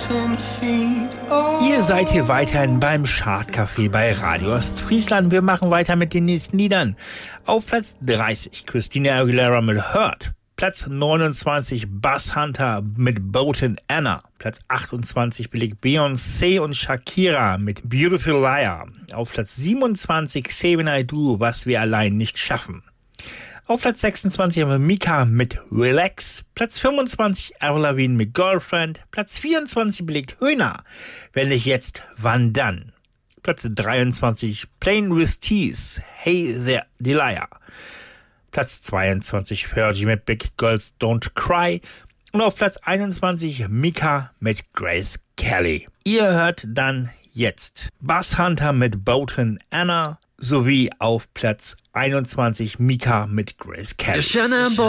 Ihr seid hier weiterhin beim Chartcafé bei Radio Ostfriesland. Wir machen weiter mit den nächsten Liedern. Auf Platz 30 Christina Aguilera mit Hurt. Platz 29 Bass Hunter mit Boat & Anna. Platz 28 belegt Beyoncé und Shakira mit Beautiful Liar. Auf Platz 27 Say When I Do, was wir allein nicht schaffen. Auf Platz 26 haben wir Mika mit Relax. Platz 25 Avril Lavigne mit Girlfriend. Platz 24 belegt Höhner. Wenn nicht jetzt, wann dann? Platz 23 Plain with Tees. Hey there, Delia. Platz 22 Fergie mit Big Girls Don't Cry. Und auf Platz 21 Mika mit Grace Kelly. Ihr hört dann jetzt Bass Hunter mit Boat & Anna sowie auf Platz 21 Mika mit Grace Kelly.